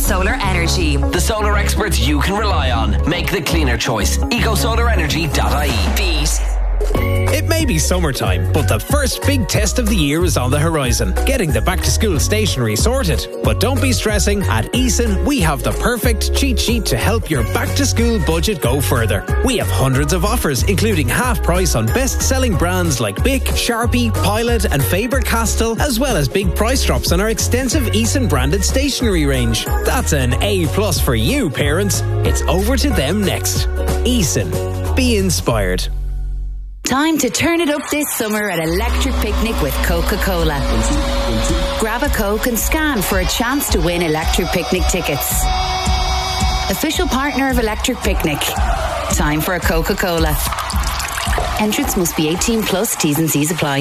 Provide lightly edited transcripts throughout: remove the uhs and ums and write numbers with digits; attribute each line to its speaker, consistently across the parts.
Speaker 1: Solar Energy.
Speaker 2: The solar experts you can rely on. Make the cleaner choice. EcoSolarEnergy.ie.
Speaker 1: Beat.
Speaker 3: It may be summertime, but the first big test of the year is on the horizon. Getting the back-to-school stationery sorted. But don't be stressing. At Eason, we have the perfect cheat sheet to help your back-to-school budget go further. We have hundreds of offers, including half price on best-selling brands like Bic, Sharpie, Pilot and Faber-Castell, as well as big price drops on our extensive Eason-branded stationery range. That's an A+ for you, parents. It's over to them next. Eason. Be inspired.
Speaker 1: Time to turn it up this summer at Electric Picnic with Coca-Cola. Grab a Coke and scan for a chance to win Electric Picnic tickets. Official partner of Electric Picnic. Time for a Coca-Cola. Entrance must be 18 plus. T's and C's apply.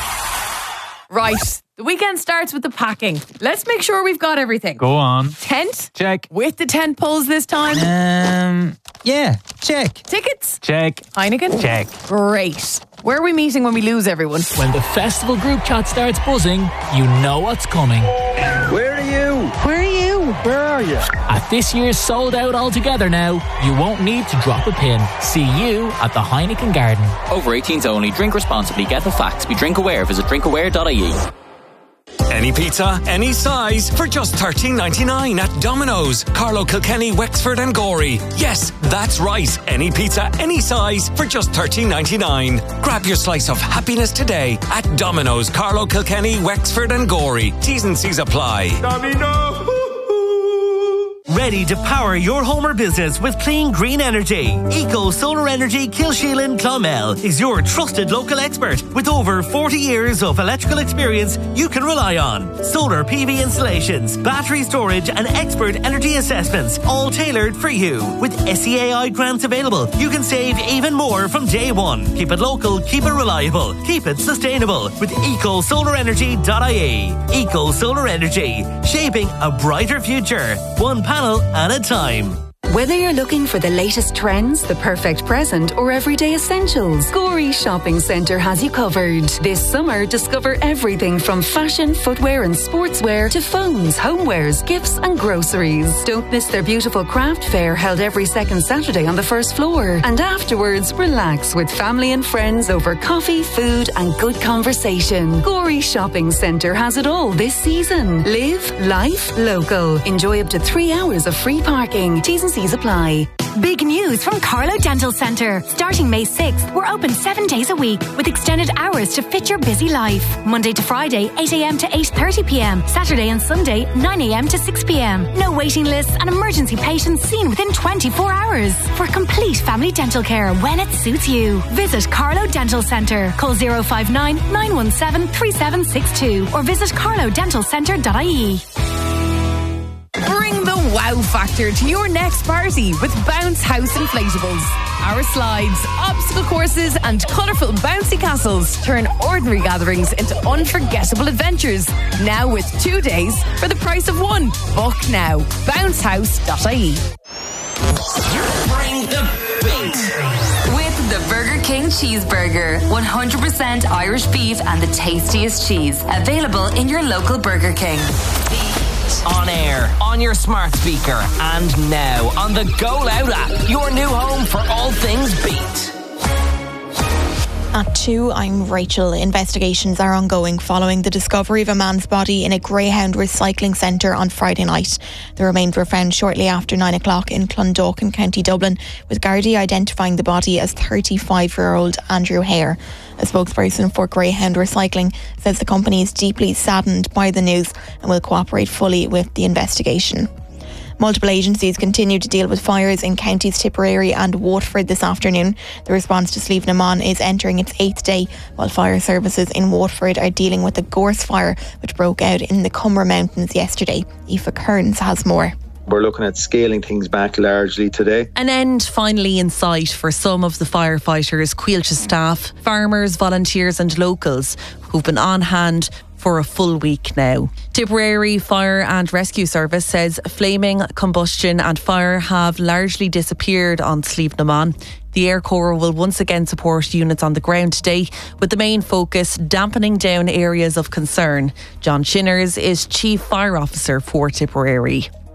Speaker 4: Right. The weekend starts with the packing. Let's make sure we've got everything.
Speaker 5: Go on.
Speaker 4: Tent?
Speaker 5: Check.
Speaker 4: With the tent poles this time?
Speaker 5: Yeah, check.
Speaker 4: Tickets?
Speaker 5: Check.
Speaker 4: Heineken?
Speaker 5: Check.
Speaker 4: Great. Where are we meeting when we lose everyone?
Speaker 6: When the festival group chat starts buzzing, you know what's coming.
Speaker 7: Where are you?
Speaker 4: Where are you?
Speaker 7: Where are you?
Speaker 6: At this year's Sold Out Altogether now, you won't need to drop a pin. See you at the Heineken Garden.
Speaker 8: Over 18s only. Drink responsibly. Get the facts. Be drink aware. Visit drinkaware.ie.
Speaker 9: Any pizza, any size, for just $13.99 at Domino's. Carlo Kilkenny, Wexford and Gorey. Yes, that's right. Any pizza, any size, for just $13.99. Grab your slice of happiness today at Domino's, Carlo Kilkenny, Wexford and Gorey. T's and C's apply.
Speaker 10: Domino! Ready to power your home or business with clean green energy? Eco Solar Energy Kilsheelan Clonmel is your trusted local expert with over 40 years of electrical experience you can rely on. Solar PV installations, battery storage and expert energy assessments, all tailored for you. With SEAI grants available, you can save even more from day one. Keep it local, keep it reliable, keep it sustainable with EcoSolarEnergy.ie. Eco Solar Energy, shaping a brighter future. One panel at a time.
Speaker 11: Whether you're looking for the latest trends, the perfect present, or everyday essentials, Gorey Shopping Centre has you covered. This summer, discover everything from fashion, footwear and sportswear to phones, homewares, gifts and groceries. Don't miss their beautiful craft fair held every second Saturday on the first floor. And afterwards, relax with family and friends over coffee, food and good conversation. Gorey Shopping Centre has it all this season. Live life local. Enjoy up to 3 hours of free parking. T's and C's apply.
Speaker 12: Big news from Carlo Dental Centre. Starting May 6th, we're open 7 days a week with extended hours to fit your busy life. Monday to Friday, 8 a.m. to 8:30 p.m. Saturday and Sunday, 9 a.m. to 6 p.m. No waiting lists and emergency patients seen within 24 hours. For complete family dental care when it suits you. Visit Carlo Dental Centre. Call 059 917 3762 or visit carlodentalcentre.ie.
Speaker 4: Bring the wow factor to your next party with Bounce House Inflatables. Our slides, obstacle courses and colourful bouncy castles turn ordinary gatherings into unforgettable adventures. Now with 2 days for the price of one. Book now. Bouncehouse.ie.
Speaker 2: Bring the beat.
Speaker 1: With the Burger King Cheeseburger. 100% Irish beef and the tastiest cheese. Available in your local Burger King.
Speaker 2: On air, on your smart speaker, and now on the Go Loud app, your new home for all things beat.
Speaker 13: At 2, I'm Rachel. Investigations are ongoing following the discovery of a man's body in a Greyhound recycling centre on Friday night. The remains were found shortly after 9 o'clock in Clondalkin, County Dublin, with Gardaí identifying the body as 35-year-old Andrew Hare. A spokesperson for Greyhound Recycling says the company is deeply saddened by the news and will cooperate fully with the investigation. Multiple agencies continue to deal with fires in counties Tipperary and Waterford this afternoon. The response to Slieve na Mon is entering its 8th day, while fire services in Waterford are dealing with the Gorse fire, which broke out in the Cumber Mountains yesterday. Aoife Kearns has more.
Speaker 14: We're looking at scaling things back largely today.
Speaker 15: An end finally in sight for some of the firefighters, Coillte staff, farmers, volunteers and locals who've been on hand for a full week now. Tipperary Fire and Rescue Service says flaming, combustion and fire have largely disappeared on Slieve na Mon. The Air Corps will once again support units on the ground today, with the main focus dampening down areas of concern. John Shinners is Chief Fire Officer for Tipperary.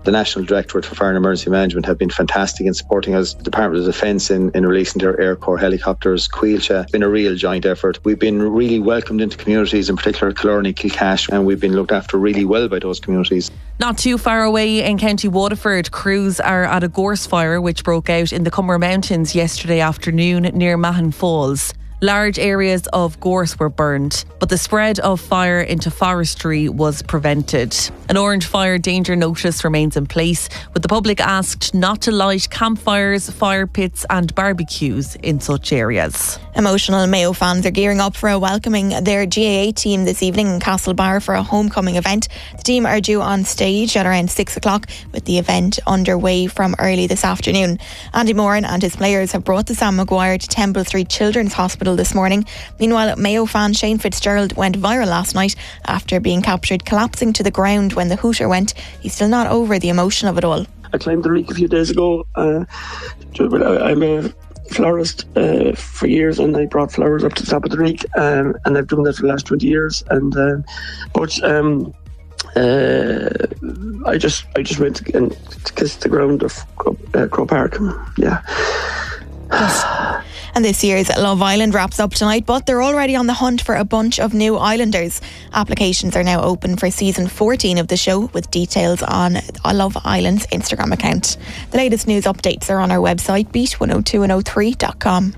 Speaker 14: The National Directorate for Fire and Emergency Management have been fantastic in supporting us. The Department of Defence in releasing their Air Corps helicopters. Quilcha, been a real joint effort. We've been really welcomed into communities, in particular Killarney, Kilcash, and we've been looked after really well by those communities.
Speaker 15: Not too far away in County Waterford, crews are at a gorse fire which broke out in the Cumber Mountains yesterday afternoon near Mahon Falls. Large areas of gorse were burned, but the spread of fire into forestry was prevented. An orange fire danger notice remains in place, with the public asked not to light campfires, fire pits and barbecues in such areas.
Speaker 13: Emotional Mayo fans are gearing up for welcoming their GAA team this evening in Castlebar for a homecoming event. The team are due on stage at around 6 o'clock, with the event underway from early this afternoon. Andy Moran and his players have brought the Sam Maguire to Temple Street Children's Hospital this morning. Meanwhile, Mayo fan Shane Fitzgerald went viral last night after being captured collapsing to the ground when the hooter went. He's still not over the emotion of it all.
Speaker 5: I climbed the Reek a few days ago. I'm a florist for years, and I brought flowers up to the top of the Reek, and I've done that for the last 20 years. I just went to kiss the ground of Crow Park. Yeah.
Speaker 13: Yes. And this year's Love Island wraps up tonight, but they're already on the hunt for a bunch of new islanders. Applications are now open for season 14 of the show, with details on Love Island's Instagram account. The latest news updates are on our website, beat102103.com.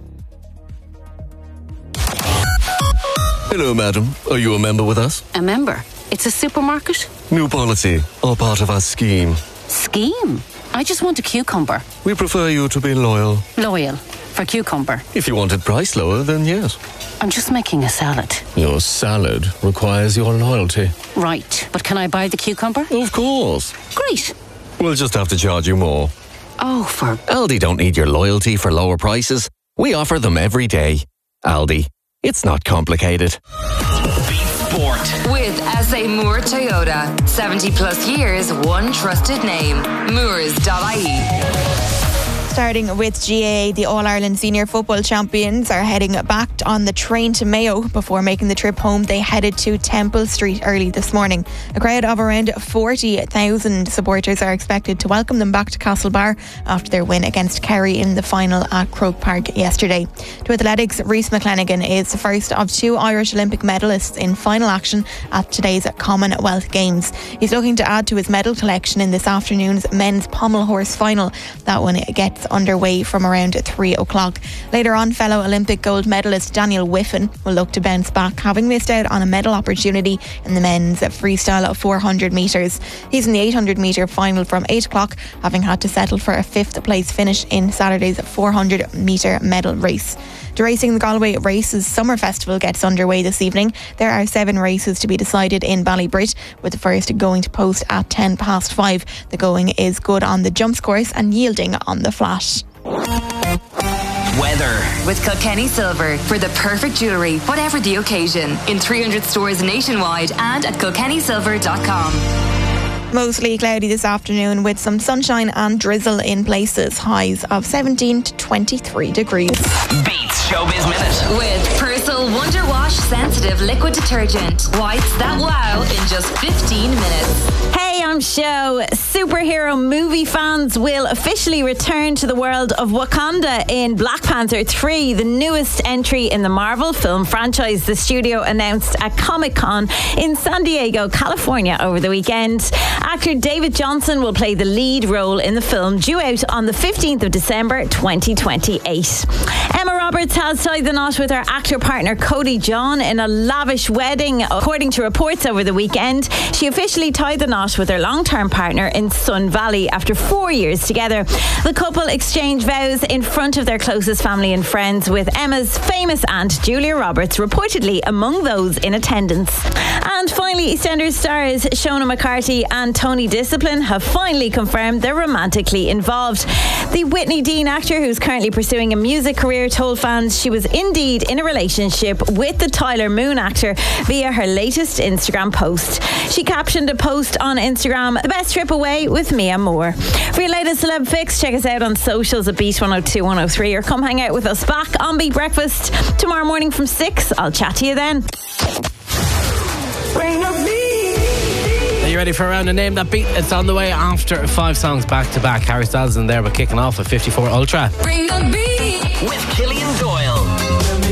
Speaker 7: Hello, madam. Are you a member with us?
Speaker 16: A member? It's a supermarket?
Speaker 7: New policy, all part of our scheme.
Speaker 16: Scheme? I just want a cucumber.
Speaker 7: We prefer you to be loyal.
Speaker 16: Loyal? For cucumber?
Speaker 7: If you wanted price lower, then yes.
Speaker 16: I'm just making a salad.
Speaker 7: Your salad requires your loyalty.
Speaker 16: Right, but can I buy the cucumber?
Speaker 7: Of course.
Speaker 16: Great.
Speaker 7: We'll just have to charge you more.
Speaker 16: Oh, for...
Speaker 7: Aldi don't need your loyalty for lower prices. We offer them every day. Aldi. It's not complicated.
Speaker 1: Sport. With SA Moore Toyota. 70 plus years, one trusted name. Moores.ie. Starting with GAA, the All-Ireland Senior Football Champions are heading back on the train to Mayo. Before making the trip home, they headed to Temple Street early this morning. A crowd of around 40,000 supporters are expected to welcome them back to Castlebar after their win against Kerry in the final at Croke Park yesterday. To athletics, Rhys McClenaghan is the first of 2 Irish Olympic medalists in final action at today's Commonwealth Games. He's looking to add to his medal collection in this afternoon's men's pommel horse final. That one gets underway from around 3 o'clock. Later on, fellow Olympic gold medalist Daniel Whiffen will look to bounce back, having missed out on a medal opportunity in the men's freestyle 400 metres. He's in the 800 metre final from 8 o'clock, having had to settle for a 5th place finish in Saturday's 400 metre medal race. To racing, the Galway Races Summer Festival gets underway this evening. There are 7 races to be decided in Ballybrit, with the first going to post at 5:10. The going is good on the jumps course and yielding on the flat.
Speaker 2: Weather.
Speaker 1: With Kilkenny Silver for the perfect jewellery, whatever the occasion. In 300 stores nationwide and at kilkennysilver.com.
Speaker 13: Mostly cloudy this afternoon with some sunshine and drizzle in places. Highs of 17 to 23 degrees.
Speaker 2: Beats Showbiz Minute.
Speaker 1: With Persil Wonder Wash Sensitive Liquid Detergent. Whites that wow in just 15 minutes.
Speaker 17: Hey, I'm Sho. Superhero movie fans will officially return to the world of Wakanda in Black Panther 3, the newest entry in the Marvel film franchise. The studio announced at Comic-Con in San Diego, California over the weekend. Actor David Johnson will play the lead role in the film, due out on the 15th of December 2028. Emma Roberts has tied the knot with her actor partner Cody John in a lavish wedding. According to reports over the weekend, she officially tied the knot with her long-term partner in Sun Valley after 4 years together. The couple exchanged vows in front of their closest family and friends, with Emma's famous aunt Julia Roberts reportedly among those in attendance. And finally, EastEnders stars Shona McCarthy and Tony Discipline have finally confirmed they're romantically involved. The Whitney Dean actor, who's currently pursuing a music career, told fans she was indeed in a relationship with the Tyler Moon actor via her latest Instagram post. She captioned a post on Instagram, "The best trip away with Mia Moore." For your latest celeb fix, check us out on socials at Beat 102 103, or come hang out with us back on Beat Breakfast tomorrow morning from 6. I'll chat to you then.
Speaker 18: you ready for a round of Name That Beat? It's on the way after 5 songs back to back. Harry Styles in there, but kicking off with 54 Ultra.
Speaker 19: Bring the beat with